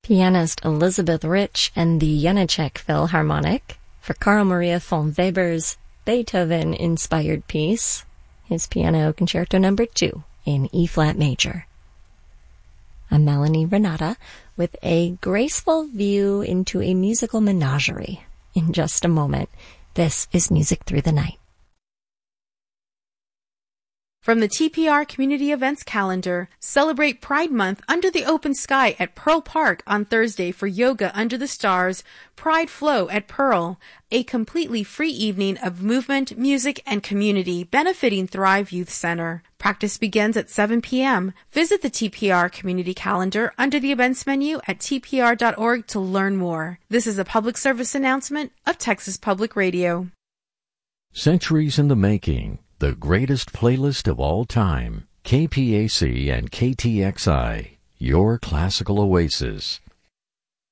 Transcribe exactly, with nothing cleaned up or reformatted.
pianist Elizabeth Rich and the Janáček Philharmonic for Carl Maria von Weber's Beethoven-inspired piece, his Piano Concerto Number two in E-flat major. I'm Melanie Renata with a graceful view into a musical menagerie. In just a moment, this is Music Through the Night. From the T P R Community Events calendar, celebrate Pride Month under the open sky at Pearl Park on Thursday for Yoga Under the Stars, Pride Flow at Pearl, a completely free evening of movement, music, and community benefiting Thrive Youth Center. Practice begins at seven p.m. Visit the T P R Community Calendar under the events menu at t p r dot org to learn more. This is a public service announcement of Texas Public Radio. Centuries in the Making, the greatest playlist of all time. K P A C and K T X I, your classical oasis.